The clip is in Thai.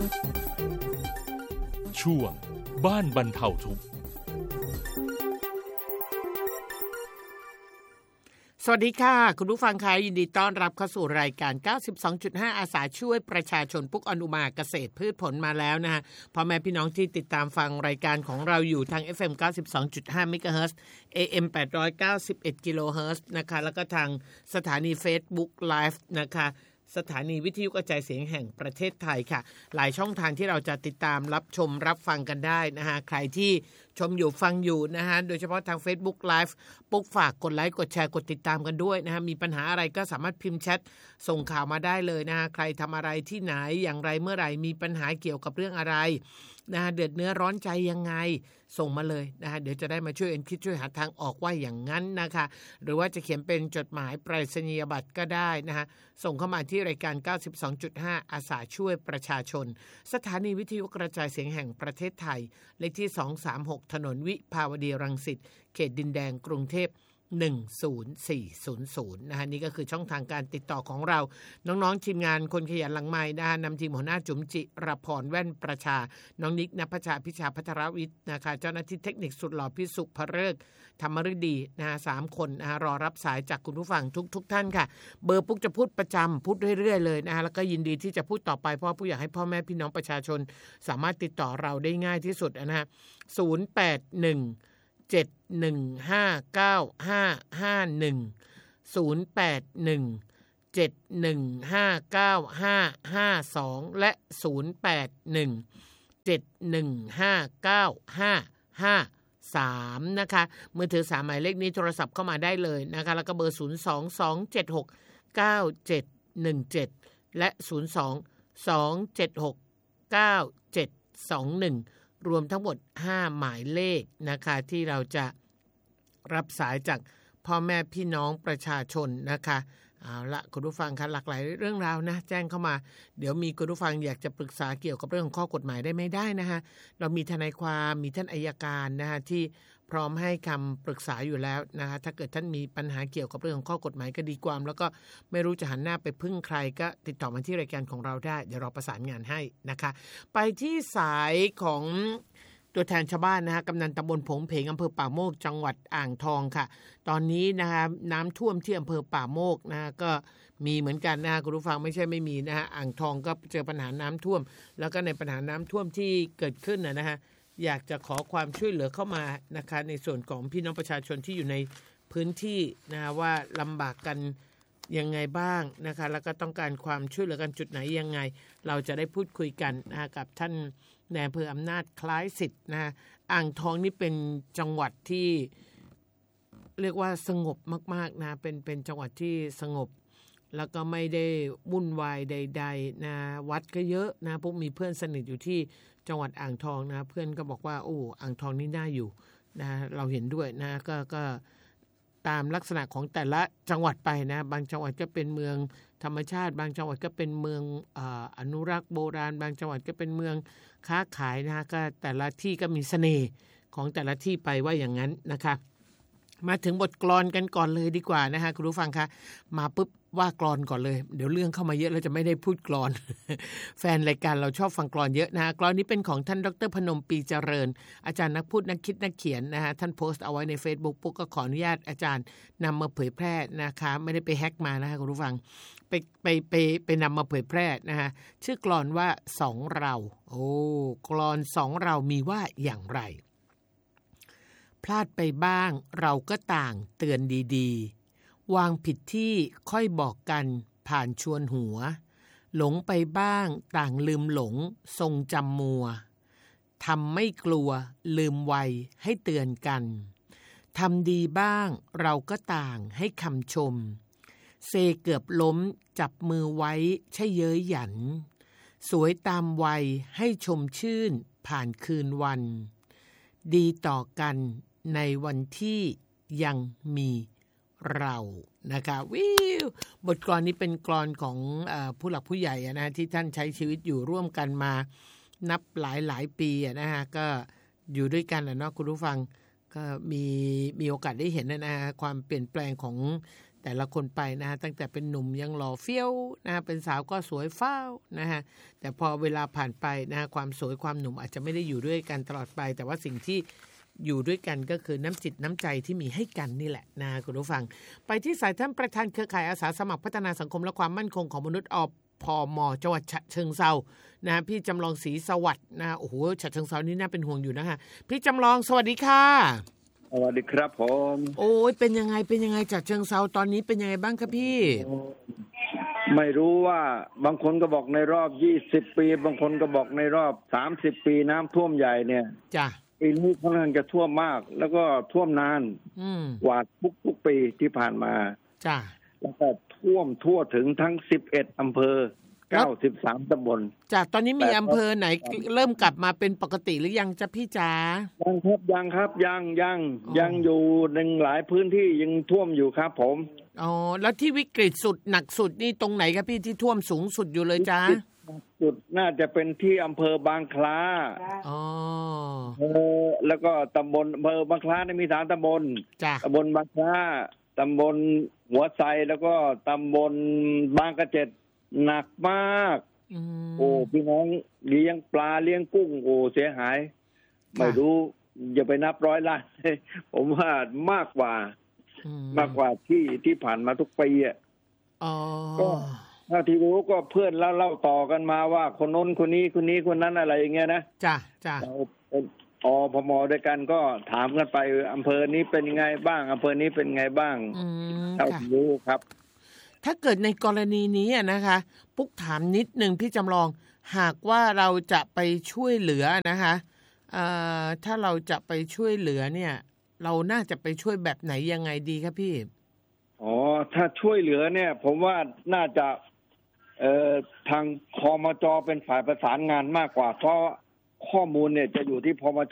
ช่วงบ้านบรรเทาทุกข์สวัสดีค่ะคุณผู้ฟังค่ะยินดีต้อนรับเข้าสู่รายการ 92.5 อาสาช่วยประชาชนปุกอนุมาเกษตรพืชผลมาแล้วนะฮะพ่อแม่พี่น้องที่ติดตามฟังรายการของเราอยู่ทาง FM 92.5 เมกะเฮิรตซ์ AM 891 กิโลเฮิรตซ์นะคะแล้วก็ทางสถานี Facebook Live นะคะสถานีวิทยุกระจายเสียงแห่งประเทศไทยค่ะหลายช่องทางที่เราจะติดตามรับชมรับฟังกันได้นะฮะใครที่ชมอยู่ฟังอยู่นะฮะโดยเฉพาะทาง Facebook Live ปุ๊กฝากกดไลค์กดแชร์กดติดตามกันด้วยนะฮะมีปัญหาอะไรก็สามารถพิมพ์แชทส่งข่าวมาได้เลยนะฮะใครทำอะไรที่ไหนอย่างไรเมื่อไหร่มีปัญหาเกี่ยวกับเรื่องอะไรนะฮะเดือดเนื้อร้อนใจยังไงส่งมาเลยนะฮะเดี๋ยวจะได้มาช่วยคิดช่วยหาทางออกว่าอย่างนั้นนะคะหรือว่าจะเขียนเป็นจดหมายไปรษณียบัตรก็ได้นะฮะส่งเข้ามาที่รายการ 92.5 อาสาช่วยประชาชนสถานีวิทยุกระจายเสียงแห่งประเทศไทยเลขที่236ถนนวิภาวดีรังสิตเขตดินแดงกรุงเทพ10400นะฮะนี่ก็คือช่องทางการติดต่อของเราน้องๆทีมงานคนขยันหลังไมค์นะฮะนำทีมหัวหน้าจุ๋มจิรพรแว่นประชาน้องนิกณภชาพิชาภัทรวิทย์นะคะเจ้าหน้าที่เทคนิคสุดหล่อพิสุขพฤกษ์ธรรมฤดีนะฮะ3คนนะฮะรอรับสายจากคุณผู้ฟังทุกท่านค่ะเบอร์ปุ๊กจะพูดประจำพูดเรื่อยๆเลยนะฮะแล้วก็ยินดีที่จะพูดต่อไปเพราะผู้อยากให้พ่อแม่พี่น้องประชาชนสามารถติดต่อเราได้ง่ายที่สุดนะฮะ081-7159552 และ 081-7159553 นะคะมือถือ3หมายเลขนี้โทรศัพท์เข้ามาได้เลยนะคะแล้วก็เบอร์ 022769717 และ 022769721 รวมทั้งหมด5หมายเลขนะคะที่เราจะรับสายจากพ่อแม่พี่น้องประชาชนนะคะเอาละคุณผู้ฟังคะหลากหลายเรื่องราวนะแจ้งเข้ามาเดี๋ยวมีคุณผู้ฟังอยากจะปรึกษาเกี่ยวกับเรื่องของข้อกฎหมายได้ไม่ได้นะคะเรามีทนายความมีท่านอัยการนะคะที่พร้อมให้คำปรึกษาอยู่แล้วนะคะถ้าเกิดท่านมีปัญหาเกี่ยวกับเรื่องของข้อกฎหมายคดีความแล้วก็ไม่รู้จะหันหน้าไปพึ่งใครก็ติดต่อมาที่รายการของเราได้เดี๋ยวเราประสานงานให้นะคะไปที่สายของตัวแทนชาวบ้านนะฮะกำนันตำบลผงเพงอำเภอป่าโมกจังหวัดอ่างทองค่ะตอนนี้นะคะน้ำท่วมที่อำเภอป่าโมกนะฮะก็มีเหมือนกันนะคุณผู้ฟังไม่ใช่ไม่มีนะฮะอ่างทองก็เจอปัญหาน้ำท่วมแล้วก็ในปัญหาน้ำท่วมที่เกิดขึ้นนะฮะอยากจะขอความช่วยเหลือเข้ามานะคะในส่วนของพี่น้องประชาชนที่อยู่ในพื้นที่นะฮะว่าลำบากกันยังไงบ้างนะคะแล้วก็ต้องการความช่วยเหลือกันจุดไหนยังไงเราจะได้พูดคุยกันนะกับท่านในอำเภออำนาจคล้ายสิทธิ์นะฮะอ่างทองนี่เป็นจังหวัดที่เรียกว่าสงบมากๆนะเป็นจังหวัดที่สงบแล้วก็ไม่ได้วุ่นวายใดๆนะวัดก็เยอะนะพวกมีเพื่อนสนิทอยู่ที่จังหวัดอ่างทองนะเพื่อนก็บอกว่าโอ้อ่างทองนี่น่าอยู่นะเราเห็นด้วยนะก็ตามลักษณะของแต่ละจังหวัดไปนะบางจังหวัดก็เป็นเมืองธรรมชาติบางจังหวัดก็เป็นเมืองอนุรักษ์โบราณบางจังหวัดก็เป็นเมืองค้าขายนะฮะก็แต่ละที่ก็มีเสน่ห์ของแต่ละที่ไปว่าอย่างนั้นนะคะมาถึงบทกลอนกันก่อนเลยดีกว่านะฮะคุณผู้ฟังคะมาปุ๊บว่ากลอนก่อนเลยเดี๋ยวเรื่องเข้ามาเยอะแล้วจะไม่ได้พูดกลอน แฟนรายการเราชอบฟังกลอนเยอะนะฮะกลอนนี้เป็นของท่านดร.พนมปีเจริญอาจารย์นักพูดนักคิดนักเขียนนะฮะท่านโพสต์เอาไว้ใน Facebook ปุ๊กก็ขออนุญาตอาจารย์นำมาเผยแพร่นะคะไม่ได้ไปแฮกมานะฮะคุณผู้ฟังไปนำมาเผยแพร่นะฮะชื่อกลอนว่าสองเราโอ้กลอนสองเรามีว่าอย่างไรพลาดไปบ้างเราก็ต่างเตือนดีๆวางผิดที่ค่อยบอกกันผ่านชวนหัวหลงไปบ้างต่างลืมหลงทรงจำมัวทำไม่กลัวลืมไวให้เตือนกันทำดีบ้างเราก็ต่างให้คำชมเซเกือบล้มจับมือไว้ใช่เย้ยหยันสวยตามวัยให้ชมชื่นผ่านคืนวันดีต่อกันในวันที่ยังมีเรานะคะวิวบทกลอนนี้เป็นกลอนของผู้หลักผู้ใหญ่นะที่ท่านใช้ชีวิตอยู่ร่วมกันมานับหลายปีนะฮะก็อยู่ด้วยกันนะเนาะคุณผู้ฟังก็มีโอกาสได้เห็นนะฮะความเปลี่ยนแปลงของแต่ละคนไปนะฮะตั้งแต่เป็นหนุ่มยังหล่อเฟี้ยวนะฮะเป็นสาวก็สวยฟ้าวนะฮะแต่พอเวลาผ่านไปนะฮะความสวยความหนุ่มอาจจะไม่ได้อยู่ด้วยกันตลอดไปแต่ว่าสิ่งที่อยู่ด้วยกันก็คือน้ำจิตน้ำใจที่มีให้กันนี่แหละนะคุณผู้ฟังไปที่สายท่านประธานเครือข่ายอาสาสมัครพัฒนาสังคมและความมั่นคงของมนุษย์พม.จังหวัดฉะเชิงเทรานะพี่จำลองศรีสวัสดิ์นะโอ้โหฉะเชิงเทรานี่น่าเป็นห่วงอยู่นะคะพี่จำลองสวัสดีค่ะสวัสดีครับผมโอ้ยเป็นยังไงฉะเชิงเทราตอนนี้เป็นยังไงบ้างครับพี่ไม่รู้ว่าบางคนก็บอกในรอบ20ปีบางคนก็บอกในรอบ30ปีน้ำท่วมใหญ่เนี่ยจ้ะปีนี้ค่อนข้างจะท่วมมากแล้วก็ท่วมนานกว่าทุกปีที่ผ่านมาจ้ะแล้วก็ท่วมทั่วถึงทั้ง11อำเภอ93ตำบลจ้ะตอนนี้มีอำเภอไหนเริ่มกลับมาเป็นปกติหรือยังจ๊ะพี่จ๋ายังอยู่ในหลายพื้นที่ยังท่วมอยู่ครับผมอ๋อแล้วที่วิกฤตสุดหนักสุดนี่ตรงไหนครับพี่ที่ท่วมสูงสุดอยู่เลยจ๊ะสุดน่าจะเป็นที่อำเภอบางคล้าอ๋อแล้วก็ตำบลอำเภอบางคล้าเนี่ยมี3ตำบลตำบลบางคล้าตำบลหัวไซแล้วก็ตำบลบางกระเจ็ดหนักมากโอ้พี่น้องเลี้ยงปลาเลี้ยงกุ้งโอ้เสียหายไม่รู้อย่าไปนับร้อยล้านผมว่ามากกว่าที่ผ่านมาทุกปีอ่ะก็ถ้าที่รู้ก็เพื่อนเล่าต่อกันมาว่าคนโน้นคนนี้คนนั้นอะไรอย่างเงี้ยนะจ้ะเราเป็นพม.ด้วยกันก็ถามกันไปอำเภอนี้เป็นยังไงบ้างอำเภอนี้เป็นไงบ้างเท่าที่รู้ครับถ้าเกิดในกรณีนี้นะคะปุ๊กถามนิดนึงพี่จำลองหากว่าเราจะไปช่วยเหลือนะคะถ้าเราจะไปช่วยเหลือเนี่ยเราน่าจะไปช่วยแบบไหนยังไงดีครับพี่ถ้าช่วยเหลือเนี่ยผมว่าน่าจะทางคมจ.เป็นฝ่ายประสานงานมากกว่าเพราะข้อมูลเนี่ยจะอยู่ที่พมจ.